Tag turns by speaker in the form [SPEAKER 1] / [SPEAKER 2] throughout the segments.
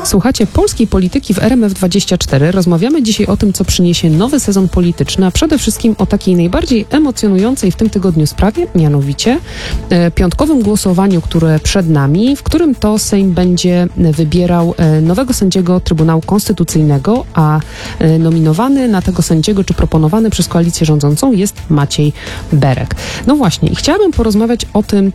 [SPEAKER 1] Słuchacie Polskiej Polityki w RMF24. Rozmawiamy dzisiaj o tym, co przyniesie nowy sezon polityczny, a przede wszystkim o takiej najbardziej emocjonującej w tym tygodniu sprawie, mianowicie piątkowym głosowaniu, które przed nami, w którym to Sejm będzie wybierał nowego sędziego Trybunału Konstytucyjnego, a nominowany na tego sędziego, czy proponowany przez koalicję rządzącą jest Maciej Berek. No właśnie, i chciałabym porozmawiać o tym,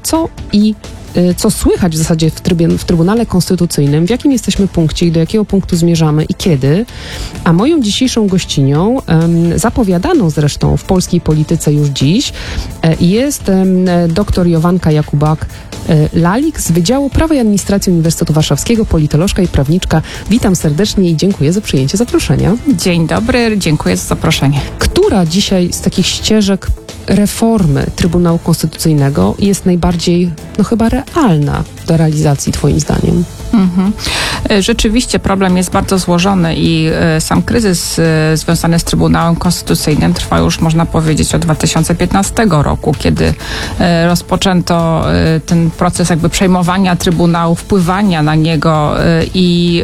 [SPEAKER 1] co słychać w zasadzie w Trybunale Konstytucyjnym, w jakim jesteśmy punkcie i do jakiego punktu zmierzamy i kiedy. A moją dzisiejszą gościnią, zapowiadaną zresztą w polskiej polityce już dziś, jest dr Jowanka Jakubak-Lalik z Wydziału Prawa i Administracji Uniwersytetu Warszawskiego, politolożka i prawniczka. Witam serdecznie i dziękuję za przyjęcie zaproszenia.
[SPEAKER 2] Dzień dobry, dziękuję za zaproszenie.
[SPEAKER 1] Która dzisiaj z takich ścieżek reformy Trybunału Konstytucyjnego jest najbardziej, chyba realna do realizacji, twoim zdaniem?
[SPEAKER 2] Rzeczywiście problem jest bardzo złożony i sam kryzys związany z Trybunałem Konstytucyjnym trwa już, można powiedzieć, od 2015 roku, kiedy rozpoczęto ten proces jakby przejmowania Trybunału, wpływania na niego i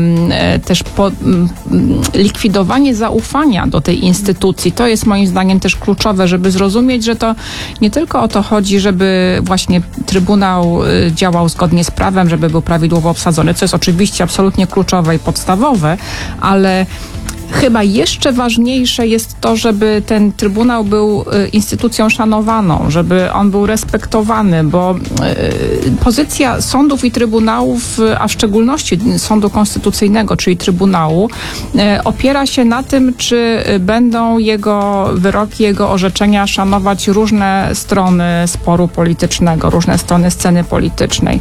[SPEAKER 2] też likwidowanie zaufania do tej instytucji. To jest moim zdaniem też kluczowe, żeby zrozumieć, że to nie tylko o to chodzi, żeby właśnie Trybunał działał zgodnie z prawem, żeby był prawidłowo obsadzony, co jest oczywiście absolutnie kluczowe i podstawowe, ale chyba jeszcze ważniejsze jest to, żeby ten Trybunał był instytucją szanowaną, żeby on był respektowany, bo pozycja sądów i trybunałów, a w szczególności Sądu Konstytucyjnego, czyli Trybunału, opiera się na tym, czy będą jego wyroki, jego orzeczenia szanować różne strony sporu politycznego, różne strony sceny politycznej.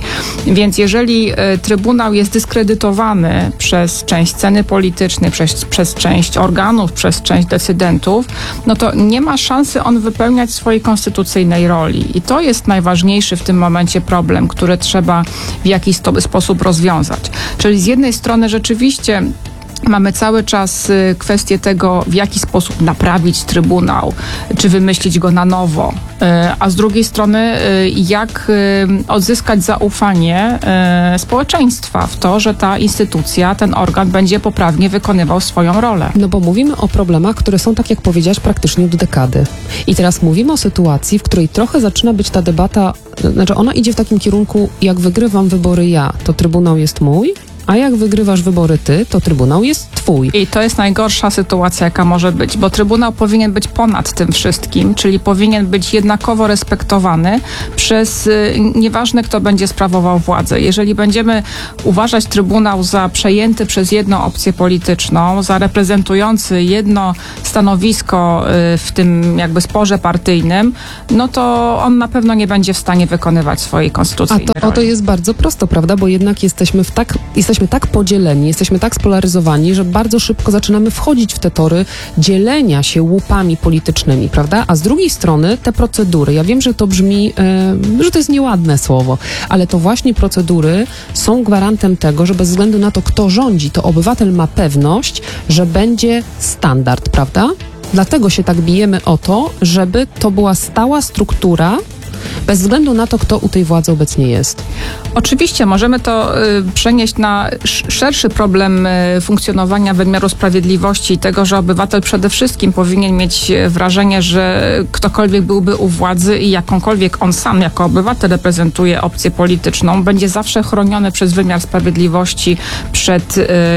[SPEAKER 2] Więc jeżeli Trybunał jest dyskredytowany przez część sceny politycznej, przez część organów, przez część decydentów, no to nie ma szansy on wypełniać swojej konstytucyjnej roli. I to jest najważniejszy w tym momencie problem, który trzeba w jakiś sposób rozwiązać. Czyli z jednej strony rzeczywiście mamy cały czas kwestię tego, w jaki sposób naprawić Trybunał, czy wymyślić go na nowo, a z drugiej strony, jak odzyskać zaufanie społeczeństwa w to, że ta instytucja, ten organ będzie poprawnie wykonywał swoją rolę.
[SPEAKER 1] No bo mówimy o problemach, które są, tak jak powiedziałaś, praktycznie od dekady. I teraz mówimy o sytuacji, w której trochę zaczyna być ta debata, znaczy ona idzie w takim kierunku, jak wygrywam wybory ja, to Trybunał jest mój, a jak wygrywasz wybory ty, to Trybunał jest twój.
[SPEAKER 2] I to jest najgorsza sytuacja, jaka może być, bo Trybunał powinien być ponad tym wszystkim, czyli powinien być jednakowo respektowany przez nieważne, kto będzie sprawował władzę. Jeżeli będziemy uważać Trybunał za przejęty przez jedną opcję polityczną, za reprezentujący jedno stanowisko w tym jakby sporze partyjnym, no to on na pewno nie będzie w stanie wykonywać swojej konstytucyjnej roli.
[SPEAKER 1] To jest bardzo prosto, prawda? Bo jednak jesteśmy tak podzieleni, jesteśmy tak spolaryzowani, że bardzo szybko zaczynamy wchodzić w te tory dzielenia się łupami politycznymi, prawda? A z drugiej strony te procedury, ja wiem, że to brzmi, że to jest nieładne słowo, ale to właśnie procedury są gwarantem tego, że bez względu na to, kto rządzi, to obywatel ma pewność, że będzie standard, prawda? Dlatego się tak bijemy o to, żeby to była stała struktura, bez względu na to, kto u tej władzy obecnie jest.
[SPEAKER 2] Oczywiście możemy to przenieść na szerszy problem funkcjonowania wymiaru sprawiedliwości i tego, że obywatel przede wszystkim powinien mieć wrażenie, że ktokolwiek byłby u władzy i jakąkolwiek on sam jako obywatel reprezentuje opcję polityczną, będzie zawsze chroniony przez wymiar sprawiedliwości przed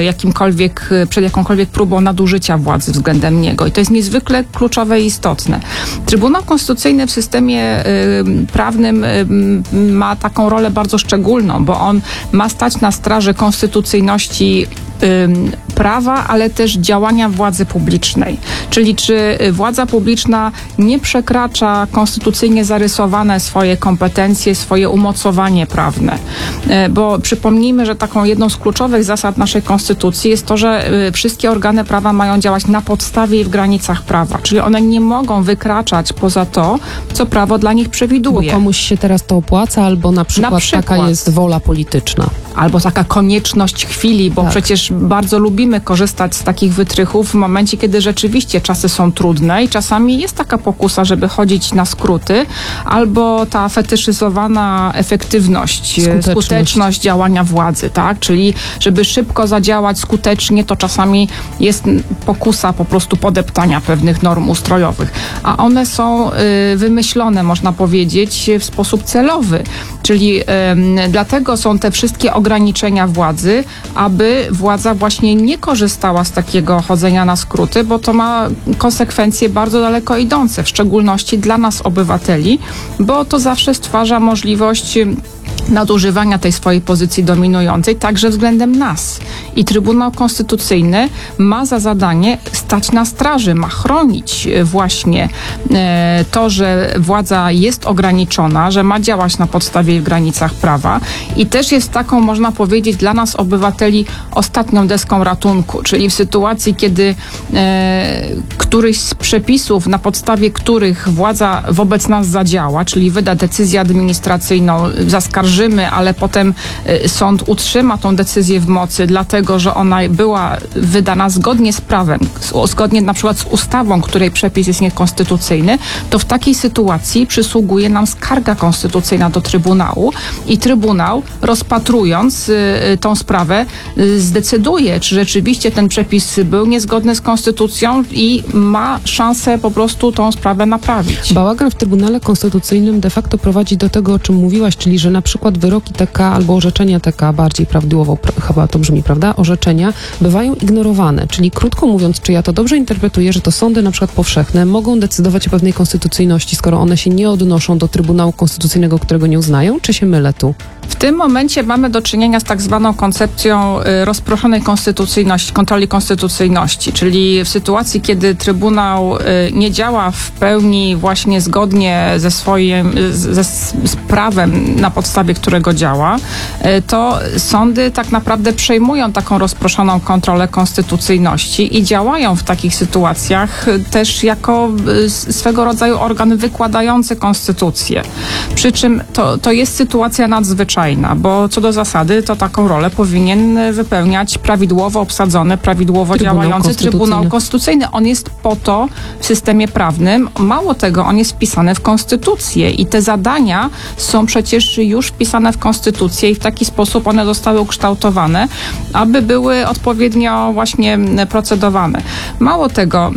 [SPEAKER 2] jakąkolwiek próbą nadużycia władzy względem niego. I to jest niezwykle kluczowe i istotne. Trybunał Konstytucyjny w systemie prawnym ma taką rolę bardzo szczególną, bo on ma stać na straży konstytucyjności prawa, ale też działania władzy publicznej. Czyli czy władza publiczna nie przekracza konstytucyjnie zarysowane swoje kompetencje, swoje umocowanie prawne. Bo przypomnijmy, że taką jedną z kluczowych zasad naszej konstytucji jest to, że wszystkie organy prawa mają działać na podstawie i w granicach prawa. Czyli one nie mogą wykraczać poza to, co prawo dla nich przewiduje.
[SPEAKER 1] Bo komuś się teraz to opłaca, albo na przykład taka jest wola polityczna.
[SPEAKER 2] Albo taka konieczność chwili, bo przecież bardzo lubimy lubimy korzystać z takich wytrychów w momencie, kiedy rzeczywiście czasy są trudne i czasami jest taka pokusa, żeby chodzić na skróty, albo ta fetyszyzowana efektywność, skuteczność działania władzy, tak? Czyli żeby szybko zadziałać skutecznie, to czasami jest pokusa po prostu podeptania pewnych norm ustrojowych. A one są wymyślone, można powiedzieć, w sposób celowy. Czyli dlatego są te wszystkie ograniczenia władzy, aby władza właśnie nie korzystała z takiego chodzenia na skróty, bo to ma konsekwencje bardzo daleko idące, w szczególności dla nas, obywateli, bo to zawsze stwarza możliwość nadużywania tej swojej pozycji dominującej także względem nas. I Trybunał Konstytucyjny ma za zadanie stać na straży, ma chronić właśnie to, że władza jest ograniczona, że ma działać na podstawie i w granicach prawa i też jest taką, można powiedzieć, dla nas, obywateli, ostatnią deską ratunku, czyli w sytuacji, kiedy któryś z przepisów, na podstawie których władza wobec nas zadziała, czyli wyda decyzję administracyjną, zaskarżymy, ale potem sąd utrzyma tą decyzję w mocy, dlatego że ona była wydana zgodnie z prawem, zgodnie na przykład z ustawą, której przepis jest niekonstytucyjny, to w takiej sytuacji przysługuje nam skarga konstytucyjna do Trybunału i Trybunał, rozpatrując tą sprawę, zdecyduje, czy rzeczywiście ten przepis był niezgodny z konstytucją i ma szansę po prostu tą sprawę naprawić.
[SPEAKER 1] Bałagan w Trybunale Konstytucyjnym de facto prowadzi do tego, o czym mówiłaś, czyli że na przykład wyroki TK albo orzeczenia TK, bardziej prawidłowo chyba to brzmi, prawda? Orzeczenia bywają ignorowane, czyli krótko mówiąc, czy ja to dobrze interpretuję, że to sądy na przykład powszechne mogą decydować o pewnej konstytucyjności, skoro one się nie odnoszą do Trybunału Konstytucyjnego, którego nie uznają, czy się mylę tu?
[SPEAKER 2] W tym momencie mamy do czynienia z tak zwaną koncepcją rozproszonej konstytucyjności, kontroli konstytucyjności, czyli w sytuacji, kiedy Trybunał nie działa w pełni właśnie zgodnie z prawem, na podstawie którego działa, to sądy tak naprawdę przejmują taką rozproszoną kontrolę konstytucyjności i działają w takich sytuacjach też jako swego rodzaju organ wykładający konstytucję. Przy czym to jest sytuacja nadzwyczajna, bo co do zasady to taką rolę powinien wypełniać prawidłowo obsadzony, prawidłowo działający Trybunał Konstytucyjny. On jest po to w systemie prawnym. Mało tego, on jest wpisany w Konstytucję i te zadania są przecież już wpisane w Konstytucję i w taki sposób one zostały ukształtowane, aby były odpowiednio właśnie procedowane. Mało tego,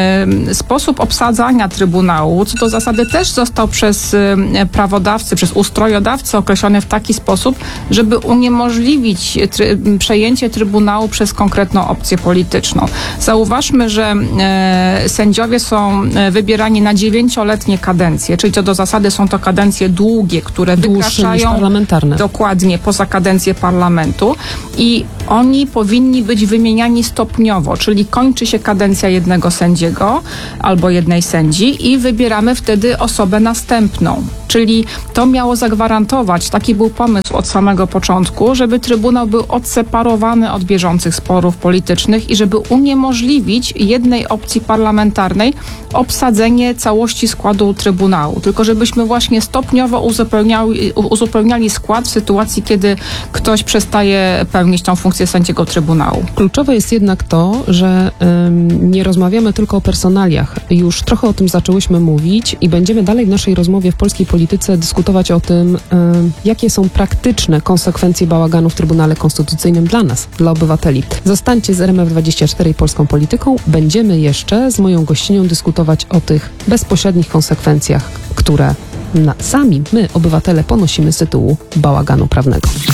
[SPEAKER 2] sposób obsadzania Trybunału, co do zasady też został przez prawodawcy, przez ustrojodawcę określony w taki sposób, żeby uniemożliwić przejęcie Trybunału przez konkretną opcję polityczną. Zauważmy, że sędziowie są wybierani na 9-letnie kadencje, czyli co do zasady są to kadencje długie, które wykraczają
[SPEAKER 1] parlamentarne.
[SPEAKER 2] Dokładnie poza kadencję parlamentu i oni powinni być wymieniani stopniowo, czyli kończy się kadencja jednego sędziego albo jednej sędzi i wybieramy wtedy osobę następną. Czyli to miało zagwarantować, taki był pomysł od samego początku, żeby Trybunał był odseparowany od bieżących sporów politycznych i żeby uniemożliwić jednej opcji parlamentarnej obsadzenie całości składu Trybunału. Tylko żebyśmy właśnie stopniowo uzupełniali skład w sytuacji, kiedy ktoś przestaje pełnić tą funkcję sędziego Trybunału.
[SPEAKER 1] Kluczowe jest jednak to, że nie rozmawiamy tylko o personaliach. Już trochę o tym zaczęłyśmy mówić i będziemy dalej w naszej rozmowie w polskiej polityce dyskutować o tym, jakie są praktyczne konsekwencje bałaganu w Trybunale Konstytucyjnym dla nas, dla obywateli. Zostańcie z RMF24 i polską polityką. Będziemy jeszcze z moją gościnią dyskutować o tych bezpośrednich konsekwencjach, które sami my, obywatele, ponosimy z tytułu bałaganu prawnego.